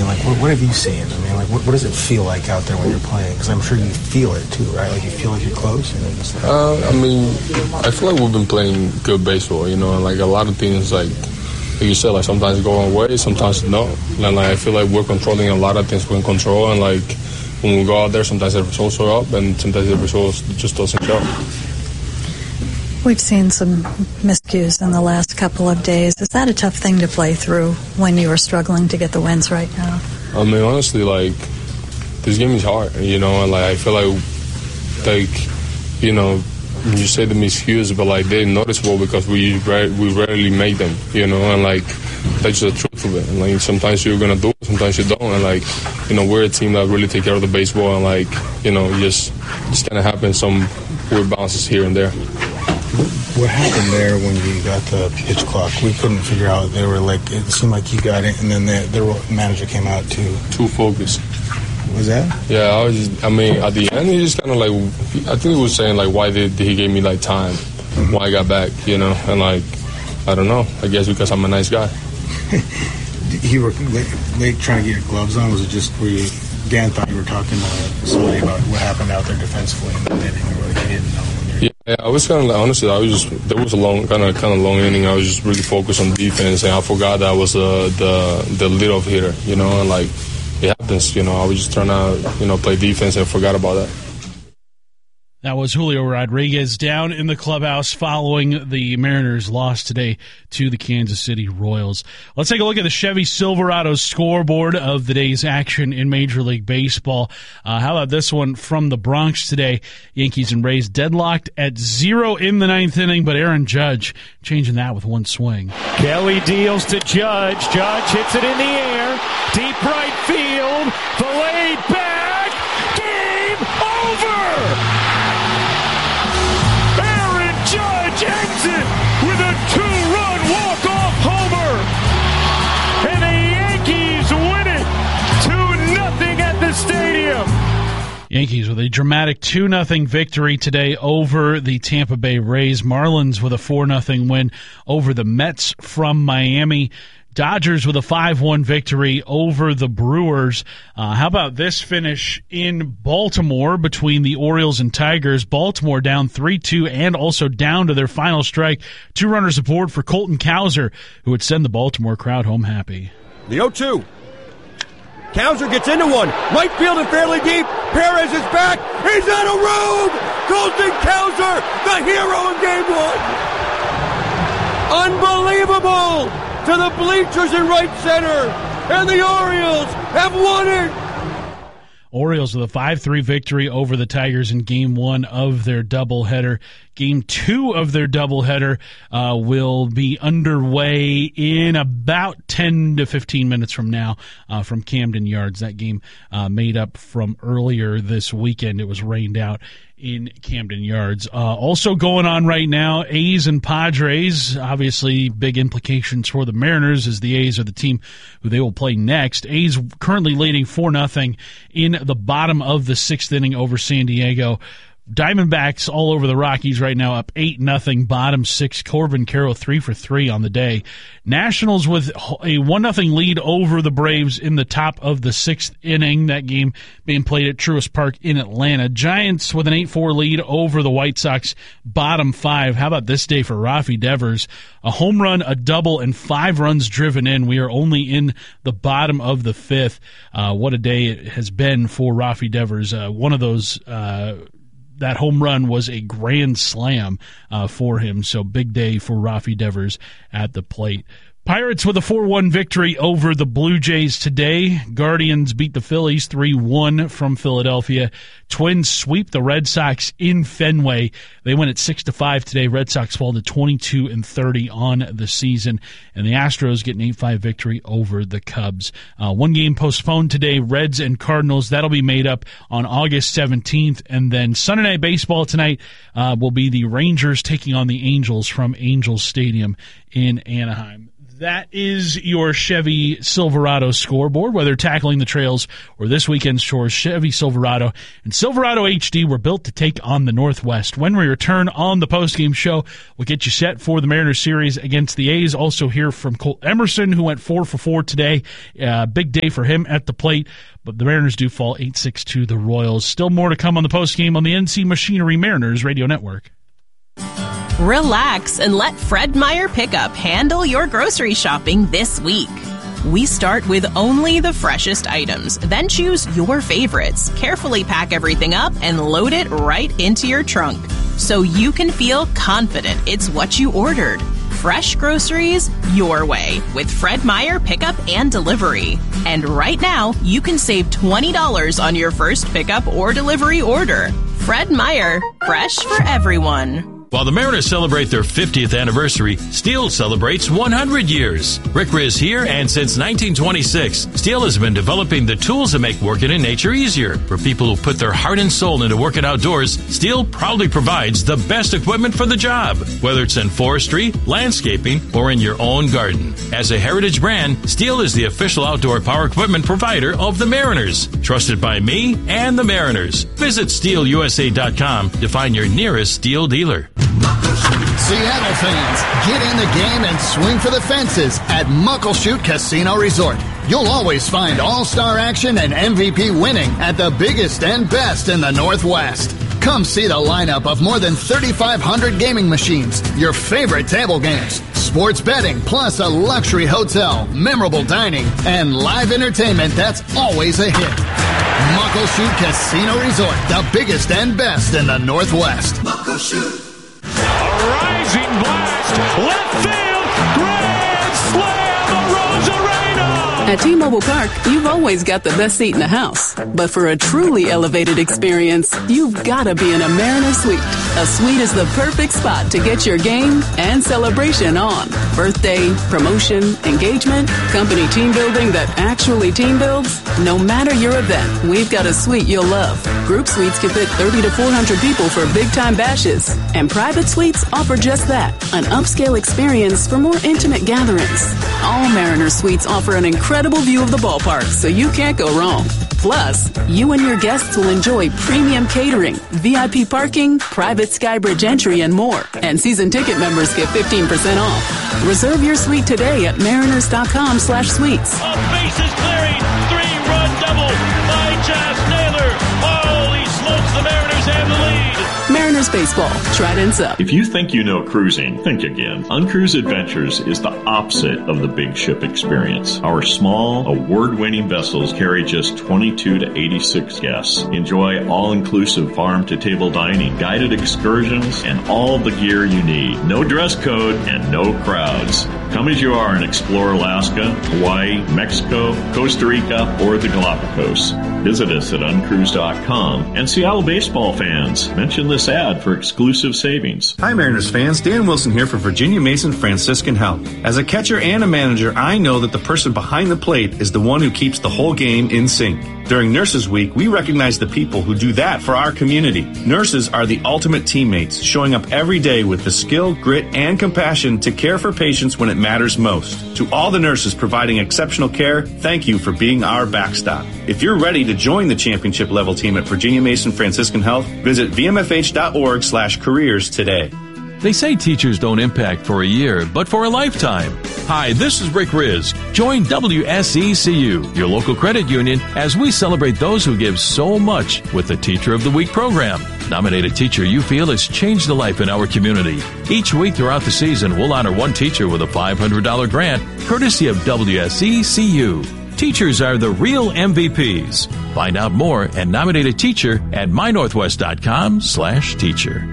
mean, like, what have you seen? I mean, like, what does it feel like out there when you're playing? Because I'm sure you feel it too, right? Like, you feel like you're close. I mean, I feel like we've been playing good baseball, you know, and like a lot of things, like you said, like sometimes go our way, sometimes no. And like I feel like we're controlling a lot of things we can control, and like when we go out there, sometimes the results show up, and sometimes the results just doesn't show. We've seen some miscues in the last couple of days. Is that a tough thing to play through when you are struggling to get the wins right now? I mean, honestly, like, this game is hard, you know, and like I feel like, you know, you say the miscues, but like they're noticeable because we rarely make them, you know, and like that's just the truth of it. And like sometimes you're gonna do it, sometimes you don't, and like, you know, we're a team that really take care of the baseball, and like, you know, just kind of happens some weird bounces here and there. What happened there when you got the pitch clock? We couldn't figure out. They were like, it seemed like you got it, and then their manager came out too focused. Was that? Yeah, I mean, at the end, he just kind of like, I think he was saying like, why did he give me like time? Why I got back, you know? And like, I don't know. I guess because I'm a nice guy. You were late trying to get your gloves on. Was it just where you? Dan thought you were talking to somebody about what happened out there defensively, and then he didn't know. Yeah, I was kind of like, honestly, there was a long, kind of long inning. I was just really focused on defense, and I forgot that I was the leadoff hitter, you know, and like it happens, you know. I was just trying to, you know, play defense and forgot about that. That was Julio Rodriguez down in the clubhouse following the Mariners' loss today to the Kansas City Royals. Let's take a look at the Chevy Silverado scoreboard of the day's action in Major League Baseball. How about this one from the Bronx today? Yankees and Rays deadlocked at 0 in the ninth inning, but Aaron Judge changing that with one swing. Kelly deals to Judge. Judge hits it in the air. Deep right field. Filleted back. Game over! Judge ends it with a 2-run walk-off homer. And the Yankees win it 2-0 at the stadium. Yankees with a dramatic 2-0 victory today over the Tampa Bay Rays. Marlins with a 4-0 win over the Mets from Miami. Dodgers with a 5-1 victory over the Brewers. How about this finish in Baltimore between the Orioles and Tigers? Baltimore down 3-2 and also down to their final strike. 2 runners aboard for Colton Cowser, who would send the Baltimore crowd home happy. The 0-2. Cowser gets into one. Right field and fairly deep. Perez is back. He's on a road. Colton Cowser, the hero in game 1. Unbelievable. To the bleachers in right center, and the Orioles have won it. Orioles with a 5-3 victory over the Tigers in Game 1 of their doubleheader. Game 2 of their doubleheader will be underway in about 10 to 15 minutes from now from Camden Yards. That game made up from earlier this weekend. It was rained out in Camden Yards. Also going on right now, A's and Padres. Obviously, big implications for the Mariners as the A's are the team who they will play next. A's currently leading 4-0 in the bottom of the 6th inning over San Diego. Diamondbacks all over the Rockies right now, up 8-0, bottom 6. Corbin Carroll 3 for 3 on the day. Nationals with a 1-0 lead over the Braves in the top of the 6th inning. That game being played at Truist Park in Atlanta. Giants with an 8-4 lead over the White Sox, bottom 5. How about this day for Rafi Devers? A home run, a double, and 5 runs driven in. We are only in the bottom of the 5th. What a day it has been for Rafi Devers. One of those that home run was a grand slam for him. So big day for Rafi Devers at the plate. Pirates with a 4-1 victory over the Blue Jays today. Guardians beat the Phillies 3-1 from Philadelphia. Twins sweep the Red Sox in Fenway. They win at 6-5 today. Red Sox fall to 22-30 on the season. And the Astros get an 8-5 victory over the Cubs. One game postponed today, Reds and Cardinals. That'll be made up on August 17th. And then Sunday Night Baseball tonight will be the Rangers taking on the Angels from Angels Stadium in Anaheim. That is your Chevy Silverado scoreboard. Whether tackling the trails or this weekend's chores, Chevy Silverado and Silverado HD were built to take on the Northwest. When we return on the postgame show, we'll get you set for the Mariners series against the A's. Also hear from Colt Emerson, who went 4 for 4 today. Big day for him at the plate, but the Mariners do fall 8-6 to the Royals. Still more to come on the postgame on the NC Machinery Mariners Radio Network. Relax and let Fred Meyer Pickup handle your grocery shopping this week. We start with only the freshest items, then choose your favorites, carefully pack everything up, and load it right into your trunk so you can feel confident it's what you ordered. Fresh groceries your way with Fred Meyer Pickup and Delivery. And right now, you can save $20 on your first pickup or delivery order. Fred Meyer, fresh for everyone. While the Mariners celebrate their 50th anniversary, Steel celebrates 100 years. Rick Riz here, and since 1926, Steel has been developing the tools that make working in nature easier. For people who put their heart and soul into working outdoors, Steel proudly provides the best equipment for the job, whether it's in forestry, landscaping, or in your own garden. As a heritage brand, Steel is the official outdoor power equipment provider of the Mariners, trusted by me and the Mariners. Visit SteelUSA.com to find your nearest Steel dealer. Seattle fans, get in the game and swing for the fences at Muckleshoot Casino Resort. You'll always find all-star action and MVP winning at the biggest and best in the Northwest. Come see the lineup of more than 3,500 gaming machines, your favorite table games, sports betting, plus a luxury hotel, memorable dining, and live entertainment that's always a hit. Muckleshoot Casino Resort, the biggest and best in the Northwest. Muckleshoot. Rising blast, left field, grand slam, Arozarena! At T-Mobile Park, you've always got the best seat in the house. But for a truly elevated experience, you've got to be in a Mariner Suite. A suite is the perfect spot to get your game and celebration on. Birthday, promotion, engagement, company team building that actually team builds. No matter your event, we've got a suite you'll love. Group suites can fit 30 to 400 people for big-time bashes. And private suites offer just that, an upscale experience for more intimate gatherings. All Mariner Suites offer an incredible view of the ballpark, so you can't go wrong. Plus, you and your guests will enjoy premium catering, VIP parking, private Skybridge entry, and more. And season ticket members get 15% off. Reserve your suite today at mariners.com/suites. Bases clearing, 3-run double by Josh Naylor. Holy smokes, the Mariners have the lead. Mariners Baseball, Trident's up. If you think you know cruising, think again. Uncruise Adventures is the opposite of the big ship experience. Our small, award-winning vessels carry just 22 to 86 guests. Enjoy all-inclusive farm-to-table dining, guided excursions, and all the gear you need. No dress code and no crowds. Come as you are and explore Alaska, Hawaii, Mexico, Costa Rica, or the Galapagos. Visit us at uncruise.com. And Seattle baseball fans, mention this ad for exclusive savings. Hi Mariners fans, Dan Wilson here for Virginia Mason Franciscan Health. As a catcher and a manager, I know that the person behind the plate is the one who keeps the whole game in sync. During Nurses Week, we recognize the people who do that for our community. Nurses are the ultimate teammates, showing up every day with the skill, grit, and compassion to care for patients when it matters most. To all the nurses providing exceptional care, thank you for being our backstop. If you're ready to join the championship level team at Virginia Mason Franciscan Health, visit vmfh.org/careers today. They say teachers don't impact for a year, but for a lifetime. Hi, this is Rick Riz. Join WSECU, your local credit union, as we celebrate those who give so much with the Teacher of the Week program. Nominate a teacher you feel has changed a life in our community. Each week throughout the season, we'll honor one teacher with a $500 grant, courtesy of WSECU. Teachers are the real MVPs. Find out more and nominate a teacher at mynorthwest.com/teacher.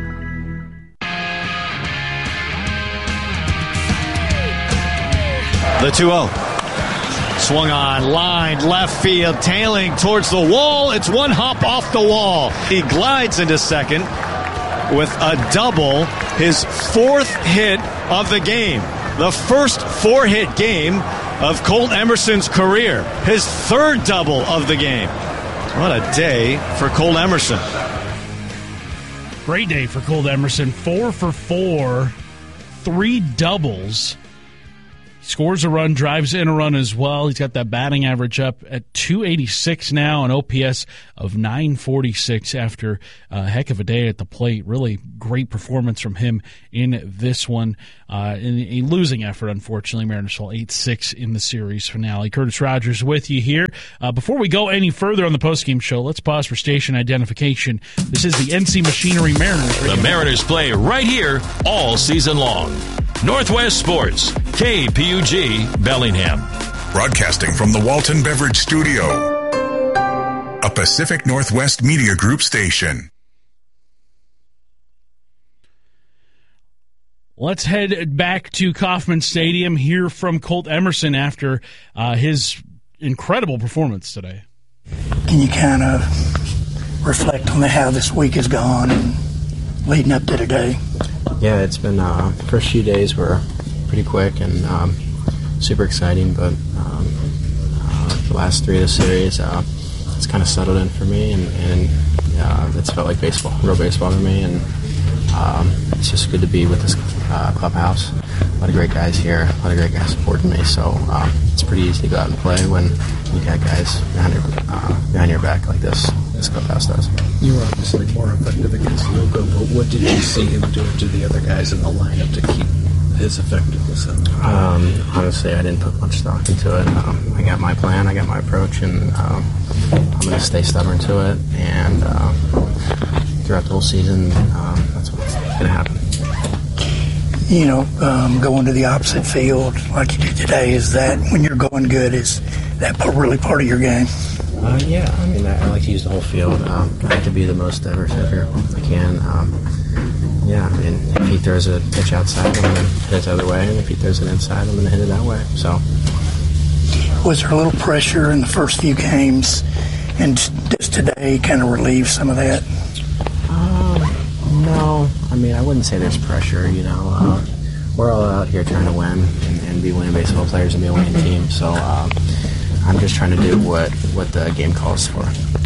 The 2-0. Swung on, lined left field, tailing towards the wall. It's one hop off the wall. He glides into second with a double, his fourth hit of the game. The first 4-hit game of Colt Emerson's career. His third double of the game. What a day for Colt Emerson. Great day for Colt Emerson. 4 for 4, 3 doubles. Scores a run, drives in a run as well. He's got that batting average up at 286 now, an OPS of 946 after a heck of a day at the plate. Really great performance from him in this one. In a losing effort, unfortunately. Mariners fall 8-6 in the series finale. Curtis Rogers with you here. Before we go any further on the postgame show, let's pause for station identification. This is the NC Machinery Mariners. The Mariners play right here all season long. Northwest Sports, KPUG, Bellingham. Broadcasting from the Walton Beverage Studio, a Pacific Northwest Media Group station. Let's head back to Kauffman Stadium, hear from Colt Emerson after his incredible performance today. Can you kind of reflect on how this week has gone and leading up to today? Yeah, it's been first few days were pretty quick and super exciting, but the last three of the series, it's kind of settled in for me, and it's felt like baseball, real baseball to me, and it's just good to be with this clubhouse. A lot of great guys here, a lot of great guys supporting me, so it's pretty easy to go out and play when you got guys behind your back like this clubhouse does. You were obviously more effective against Lugo, but what did you see him doing to the other guys in the lineup to keep his effectiveness up? Honestly, I didn't put much thought into it. I got my plan, I got my approach, and I'm going to stay stubborn to it, and throughout the whole season, that's what's going to happen. You know, going to the opposite field like you did today, is that when you're going good, is that really part of your game? Yeah, I mean, I like to use the whole field. I like to be the most diverse hitter I can. Yeah, I mean, if he throws a pitch outside, I'm going to hit it the other way, and if he throws it inside, I'm going to hit it that way. So, was there a little pressure in the first few games, and does today kind of relieve some of that? No, I mean, I wouldn't say there's pressure. You know, we're all out here trying to win and be winning baseball players and be a winning team. So I'm just trying to do what the game calls for.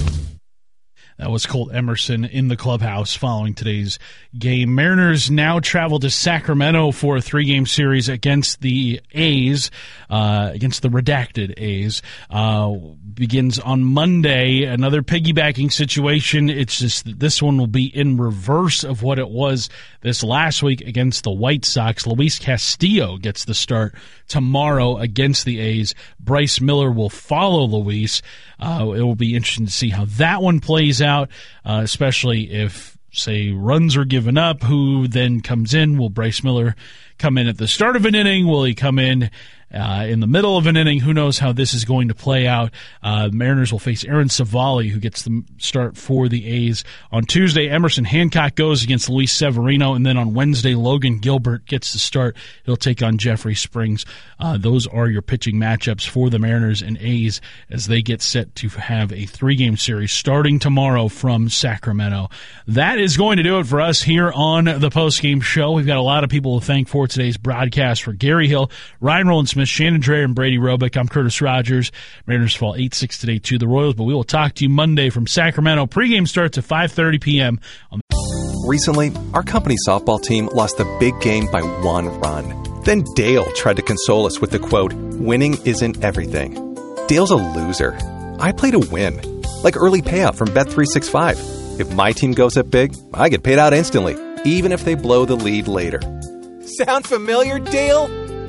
That was Colt Emerson in the clubhouse following today's game. Mariners now travel to Sacramento for a 3-game series against the A's, against the redacted A's. Begins on Monday. Another piggybacking situation. It's just that this one will be in reverse of what it was this last week against the White Sox. Luis Castillo gets the start tomorrow against the A's. Bryce Miller will follow Luis. It will be interesting to see how that one plays out, especially if, say, runs are given up. Who then comes in? Will Bryce Miller come in at the start of an inning? Will he come in the middle of an inning? Who knows how this is going to play out. Mariners will face Aaron Savali, who gets the start for the A's. On Tuesday, Emerson Hancock goes against Luis Severino, and then on Wednesday, Logan Gilbert gets the start. He'll take on Jeffrey Springs. Those are your pitching matchups for the Mariners and A's as they get set to have a 3-game series starting tomorrow from Sacramento. That is going to do it for us here on the postgame show. We've got a lot of people to thank for today's broadcast. For Gary Hill, Ryan Rowland-Smith, Shannon Dreher, and Brady Robick, I'm Curtis Rogers. Mariners fall 8-6 today to the Royals, but we will talk to you Monday from Sacramento. Pre-game starts at 5:30 p.m. Recently, our company softball team lost a big game by 1 run. Then Dale tried to console us with the quote, "Winning isn't everything." Dale's a loser. I play to win. Like early payout from Bet365. If my team goes up big, I get paid out instantly, even if they blow the lead later. Sound familiar, Dale?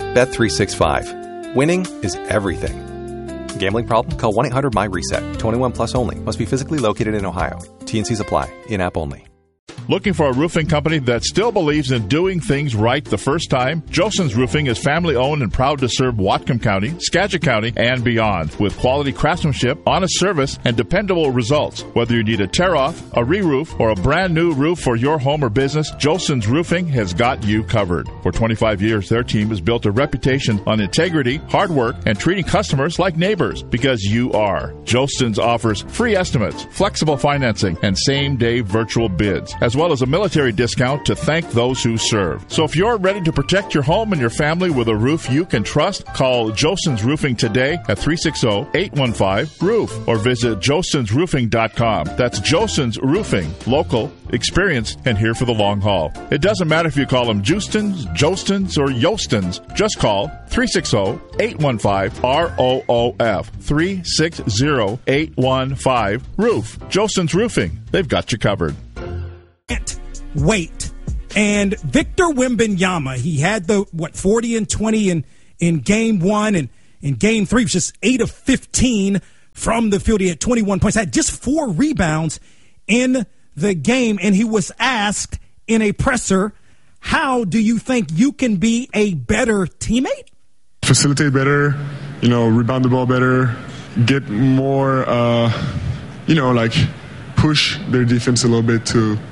Bet365. Winning is everything. Gambling problem? Call 1-800-MY-RESET. 21 plus only. Must be physically located in Ohio. T&Cs apply. In-app only. Looking for a roofing company that still believes in doing things right the first time? Joson's Roofing is family-owned and proud to serve Whatcom County, Skagit County, and beyond with quality craftsmanship, honest service, and dependable results. Whether you need a tear-off, a re-roof, or a brand-new roof for your home or business, Joson's Roofing has got you covered. For 25 years, their team has built a reputation on integrity, hard work, and treating customers like neighbors because you are. Joson's offers free estimates, flexible financing, and same-day virtual bids, as as well as a military discount to thank those who serve. So if you're ready to protect your home and your family with a roof you can trust, call Joson's Roofing today at 360-815-ROOF or visit josonsroofing.com. That's Joson's Roofing, local, experienced, and here for the long haul. It doesn't matter if you call them Justins, Jostins, or Yostins. Just call 360-815-ROOF. 360-815-ROOF. Joson's Roofing. They've got you covered. Wait. And Victor Wembanyama, he had the 40 and 20 in game 1, and in game 3 was just 8 of 15 from the field. He had 21 points, had just 4 rebounds in the game, and he was asked in a presser, how do you think you can be a better teammate? Facilitate better, rebound the ball better, get more, push their defense a little bit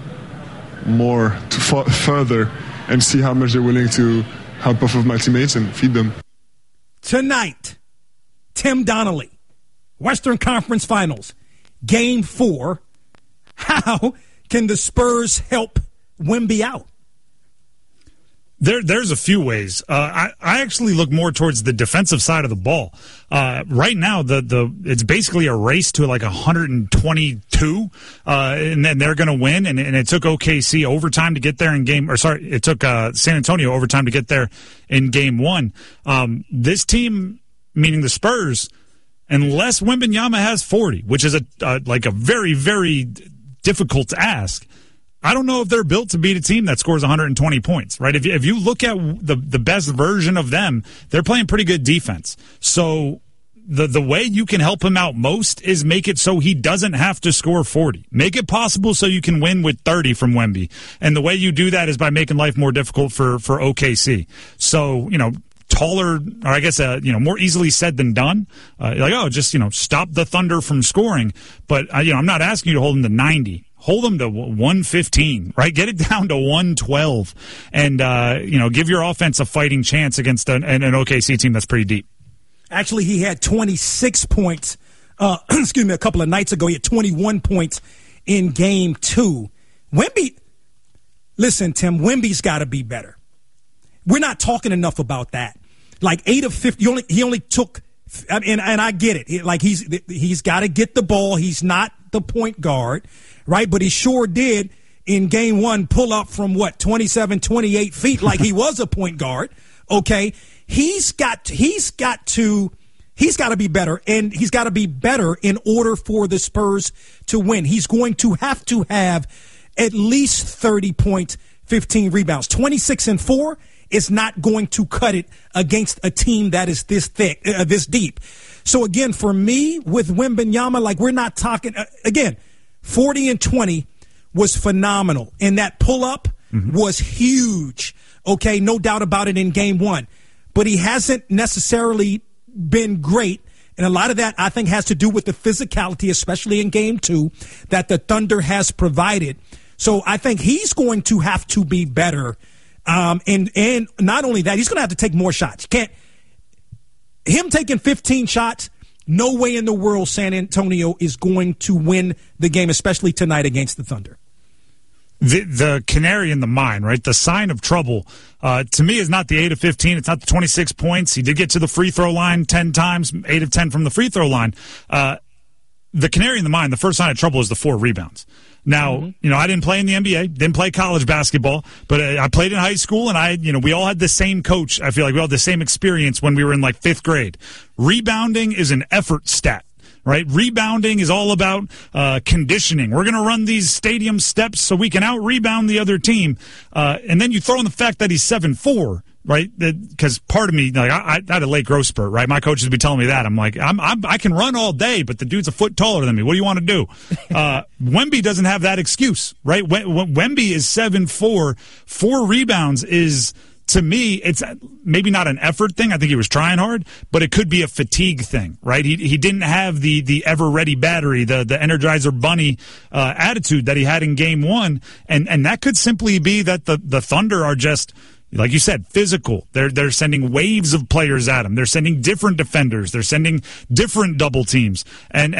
further, and see how much they're willing to help off of my teammates and feed them. Tonight, Tim Donnelly, Western Conference Finals, Game 4. How can the Spurs help Wemby out? There's a few ways. I actually look more towards the defensive side of the ball. Right now, it's basically a race to like 122, and then they're going to win. And it took OKC overtime to get there it took San Antonio overtime to get there in game 1. This team, meaning the Spurs, unless Wembanyama has 40, which is a very, very difficult to ask, I don't know if they're built to beat a team that scores 120 points, right? If you look at the best version of them, they're playing pretty good defense. So the way you can help him out most is make it so he doesn't have to score 40. Make it possible so you can win with 30 from Wemby. And the way you do that is by making life more difficult for OKC. So, taller, or I guess, more easily said than done. Just stop the Thunder from scoring. But, I'm not asking you to hold them to 90. Hold them to 115, right? Get it down to 112 and, give your offense a fighting chance against an OKC team that's pretty deep. Actually, he had 26 points, a couple of nights ago. He had 21 points in game 2. Listen, Tim, Wemby's got to be better. We're not talking enough about that. Like 8 of 50, he only took, and I get it. He's got to get the ball. He's not the point guard. Right, but he sure did in game 1 pull up from 27, 28 feet like he was a point guard. Okay, he's got to be better, and he's got to be better in order for the Spurs to win. He's going to have at least 30 points, 15 rebounds. 26 and 4 is not going to cut it against a team that is this thick, this deep. So again, for me with Wembanyama, we're not talking again. 40 and 20 was phenomenal, and that pull-up was huge. Okay, no doubt about it in game 1. But he hasn't necessarily been great, and a lot of that, I think, has to do with the physicality, especially in game 2, that the Thunder has provided. So I think he's going to have to be better, and not only that, he's going to have to take more shots. Him taking 15 shots, no way in the world San Antonio is going to win the game, especially tonight against the Thunder. The canary in the mine, right? The sign of trouble, to me, is not the 8 of 15. It's not the 26 points. He did get to the free throw line 10 times, 8 of 10 from the free throw line. The canary in the mine, the first sign of trouble is the 4 rebounds. Now, I didn't play in the NBA, didn't play college basketball, but I played in high school, and we all had the same coach. I feel like we all had the same experience when we were in 5th grade. Rebounding is an effort stat, right? Rebounding is all about conditioning. We're going to run these stadium steps so we can out-rebound the other team. And then you throw in the fact that he's 7'4", right? Because part of me, I had a late growth spurt, right? My coaches would be telling me that. I'm like, I can run all day, but the dude's a foot taller than me. What do you want to do? Wemby doesn't have that excuse, right? Wemby is 7'4", 4 rebounds is, to me, it's maybe not an effort thing. I think he was trying hard, but it could be a fatigue thing, right? He didn't have the ever-ready battery, the Energizer Bunny attitude that he had in game 1, and that could simply be that the Thunder are just like you said, physical. They're sending waves of players at him. They're sending different defenders. They're sending different double teams. And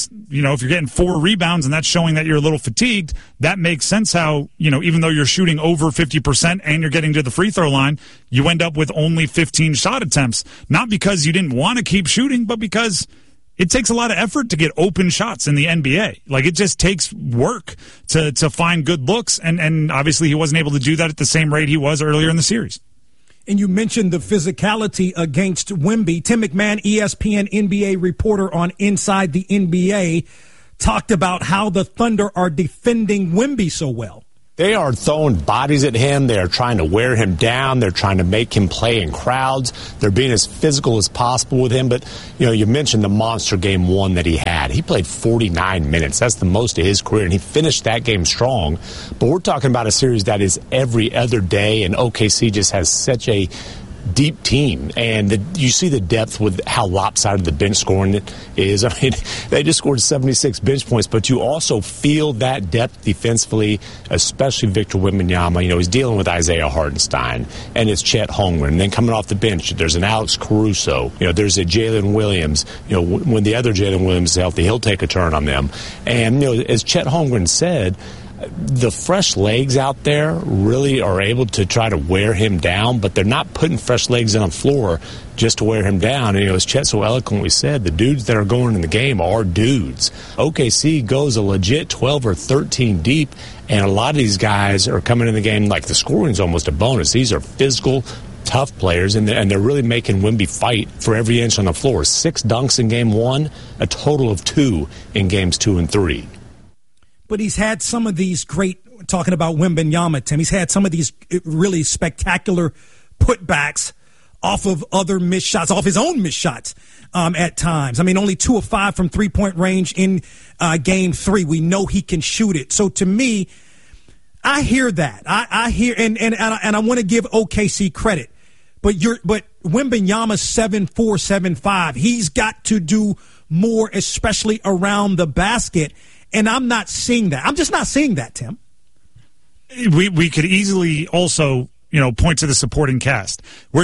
if you're getting 4 rebounds and that's showing that you're a little fatigued, that makes sense how, even though you're shooting over 50% and you're getting to the free throw line, you end up with only 15 shot attempts. Not because you didn't want to keep shooting, but because it takes a lot of effort to get open shots in the NBA. Like, it just takes work to find good looks, and obviously he wasn't able to do that at the same rate he was earlier in the series. And you mentioned the physicality against Wemby. Tim McMahon, ESPN NBA reporter on Inside the NBA, talked about how the Thunder are defending Wemby so well. They are throwing bodies at him. They are trying to wear him down. They're trying to make him play in crowds. They're being as physical as possible with him. But, you mentioned the monster game 1 that he had. He played 49 minutes. That's the most of his career, and he finished that game strong. But we're talking about a series that is every other day, and OKC just has such a deep team, and you see the depth with how lopsided the bench scoring is. I mean, they just scored 76 bench points, but you also feel that depth defensively, especially Victor Wembanyama. He's dealing with Isaiah Hartenstein, and it's Chet Holmgren. And then coming off the bench, there's an Alex Caruso. There's a Jalen Williams. When the other Jalen Williams is healthy, he'll take a turn on them. And, as Chet Holmgren said, the fresh legs out there really are able to try to wear him down, but they're not putting fresh legs on the floor just to wear him down. And, as Chet so eloquently said, the dudes that are going in the game are dudes. OKC goes a legit 12 or 13 deep, and a lot of these guys are coming in the game like the scoring's almost a bonus. These are physical, tough players, and they're really making Wemby fight for every inch on the floor. 6 dunks in game 1, a total of 2 in games 2 and 3. But he's had some of these great, talking about Wembanyama, Tim, he's had some of these really spectacular putbacks off of other missed shots, off his own missed shots at times. I mean, only 2 of 5 from three-point range in game 3. We know he can shoot it. So to me, I hear that. I hear, and I want to give OKC credit. But Wembanyama's 7'4", 7'5". He's got to do more, especially around the basket. And I'm not seeing that. I'm just not seeing that, Tim. We could easily also, point to the supporting cast. We're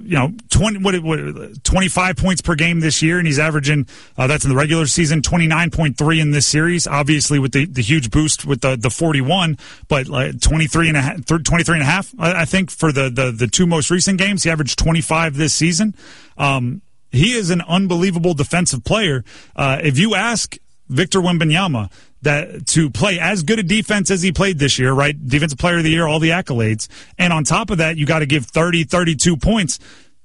25 points per game this year, and he's averaging, that's in the regular season, 29.3 in this series, obviously with the huge boost with the 41, but 23 and a half, I think, for the 2 most recent games. He averaged 25 this season. He is an unbelievable defensive player. If you ask Victor Wembanyama that to play as good a defense as he played this year, right? Defensive Player of the Year, all the accolades. And on top of that, you got to give 30, 32 points.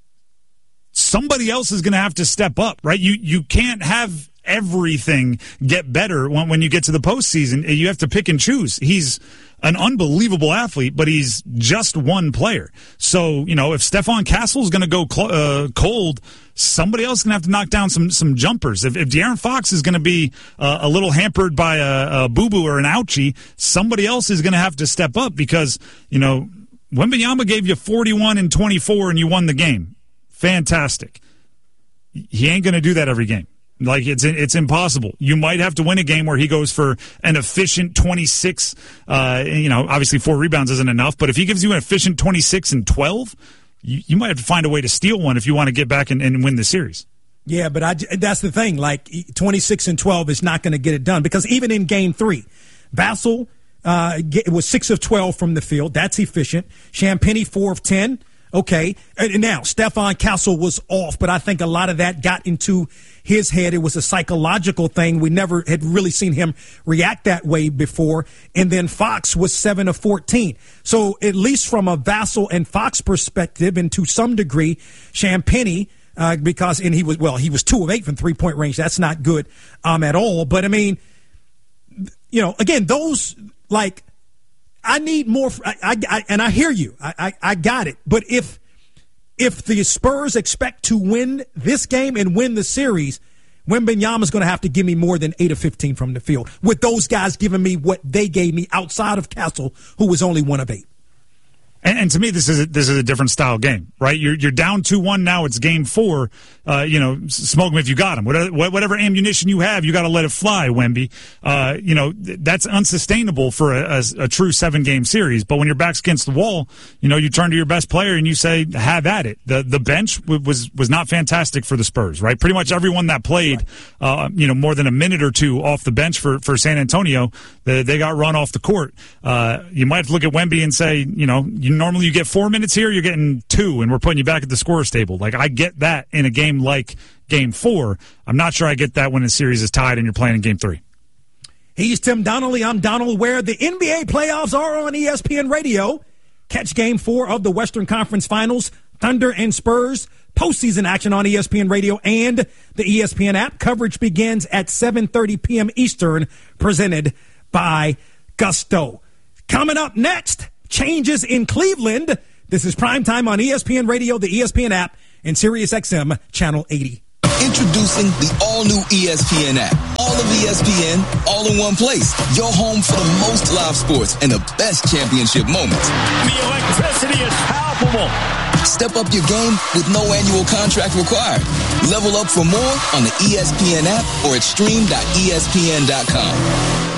Somebody else is going to have to step up, right? You can't have everything get better when you get to the postseason. You have to pick and choose. He's an unbelievable athlete, but he's just one player. So, if Stephon Castle is going to go cold, somebody else is going to have to knock down some jumpers. If De'Aaron Fox is going to be a little hampered by a boo-boo or an ouchie, somebody else is going to have to step up because, Wembanyama gave you 41 and 24 and you won the game. Fantastic. He ain't going to do that every game. Like, it's impossible. You might have to win a game where he goes for an efficient 26. Obviously 4 rebounds isn't enough, but if he gives you an efficient 26 and 12, you might have to find a way to steal one if you want to get back and win the series. Yeah, but that's the thing. Like, 26 and 12 is not going to get it done because even in game 3, Vassell was 6 of 12 from the field. That's efficient. Champagnie 4 of 10. Okay. And now, Stephon Castle was off, but I think a lot of that got into his head. It was a psychological thing. We never had really seen him react that way before. And then Fox was 7 of 14. So at least from a Vassell and Fox perspective, and to some degree, Champagnie, because he was 2 of 8 from three-point range. That's not good at all. But, I mean, again, those, like, I need more. And I hear you. I got it. But if the Spurs expect to win this game and win the series, Wembanyama's going to have to give me more than 8 of 15 from the field, with those guys giving me what they gave me outside of Castle, who was only 1 of 8. And to me, this is a different style game, right? You're down 2-1 now. It's game 4. Smoke them if you got them. Whatever ammunition you have, you got to let it fly, Wemby. That's unsustainable for a true 7-game series. But when your back's against the wall, you turn to your best player and you say, have at it. The bench was not fantastic for the Spurs, right? Pretty much everyone that played, more than a minute or two off the bench for San Antonio, they got run off the court. You might have to look at Wemby and say, normally you get 4 minutes here, you're getting 2, and we're putting you back at the scorer's table. Like, I get that in a game like Game 4. I'm not sure I get that when a series is tied and you're playing in Game 3. He's Tim Donnelly. I'm Donald Ware. The NBA playoffs are on ESPN Radio. Catch Game 4 of the Western Conference Finals, Thunder and Spurs. Postseason action on ESPN Radio and the ESPN app. Coverage begins at 7:30 p.m. Eastern, presented by Gusto. Coming up next, changes in Cleveland. This is Primetime on ESPN Radio, the ESPN app, and SiriusXM Channel 80. Introducing the all-new ESPN app. All of ESPN, all in one place. Your home for the most live sports and the best championship moments. The electricity is palpable. Step up your game with no annual contract required. Level up for more on the ESPN app or at stream.espn.com.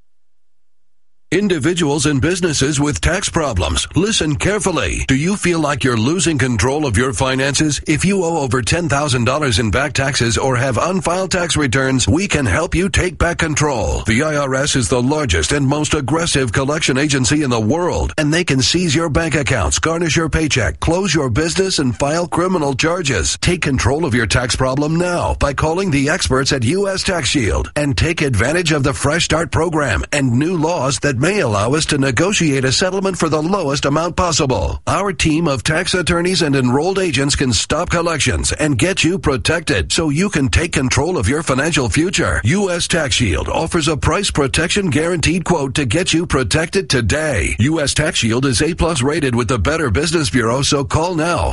Individuals and businesses with tax problems, listen carefully. Do you feel like you're losing control of your finances? If you owe over $10,000 in back taxes or have unfiled tax returns, we can help you take back control. The IRS is the largest and most aggressive collection agency in the world, and they can seize your bank accounts, garnish your paycheck, close your business, and file criminal charges. Take control of your tax problem now by calling the experts at U.S. Tax Shield and take advantage of the Fresh Start program and new laws that may allow us to negotiate a settlement for the lowest amount possible. Our team of tax attorneys and enrolled agents can stop collections and get you protected so you can take control of your financial future. U.S. Tax Shield offers a price protection guaranteed quote to get you protected today. U.S. Tax Shield is A+ rated with the Better Business Bureau, so call now.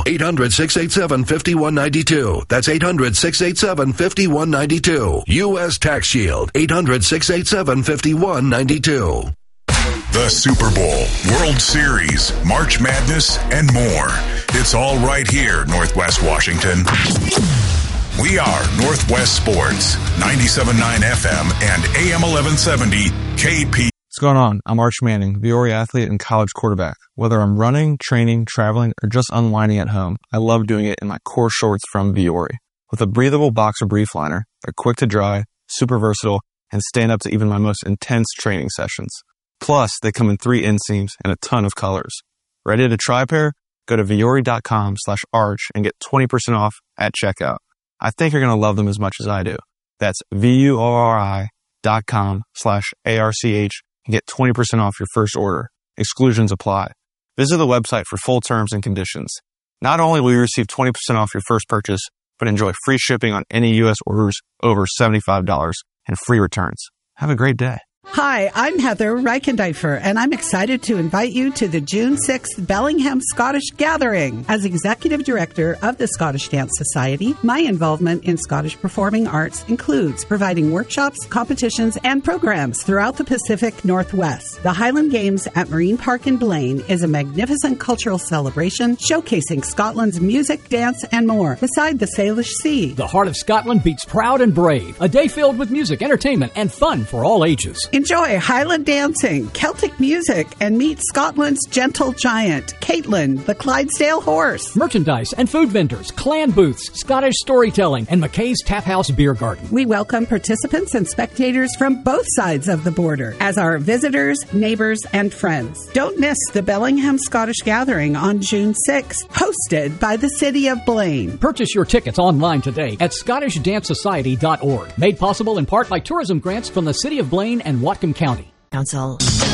800-687-5192. That's 800-687-5192. U.S. Tax Shield. 800-687-5192. The Super Bowl, World Series, March Madness, and more. It's all right here, Northwest Washington. We are Northwest Sports, 97.9 FM and AM 1170 KP. What's going on? I'm Arch Manning, Viore athlete and college quarterback. Whether I'm running, training, traveling, or just unwinding at home, I love doing it in my core shorts from Viore. With a breathable boxer brief liner, they're quick to dry, super versatile, and stand up to even my most intense training sessions. Plus, they come in 3 inseams and a ton of colors. Ready to try a pair? Go to Viore.com/arch and get 20% off at checkout. I think you're going to love them as much as I do. That's VUORI.com/ARCH and get 20% off your first order. Exclusions apply. Visit the website for full terms and conditions. Not only will you receive 20% off your first purchase, but enjoy free shipping on any U.S. orders over $75 and free returns. Have a great day. Hi, I'm Heather Reichendeifer, and I'm excited to invite you to the June 6th Bellingham Scottish Gathering. As Executive Director of the Scottish Dance Society, my involvement in Scottish performing arts includes providing workshops, competitions, and programs throughout the Pacific Northwest. The Highland Games at Marine Park in Blaine is a magnificent cultural celebration showcasing Scotland's music, dance, and more, beside the Salish Sea. The heart of Scotland beats proud and brave. A day filled with music, entertainment, and fun for all ages. Enjoy Highland dancing, Celtic music, and meet Scotland's gentle giant, Caitlin, the Clydesdale horse. Merchandise and food vendors, clan booths, Scottish storytelling, and McKay's Tap House Beer Garden. We welcome participants and spectators from both sides of the border as our visitors, neighbors, and friends. Don't miss the Bellingham Scottish Gathering on June 6th, hosted by the City of Blaine. Purchase your tickets online today at ScottishDanceSociety.org. Made possible in part by tourism grants from the City of Blaine and Whatcom County. Council.